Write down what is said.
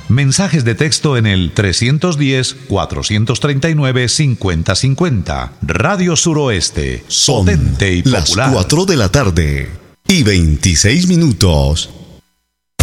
Mensajes de texto en el 310-439-5050. Radio Suroeste. Son potente y las popular. 4 de la tarde y 26 minutos.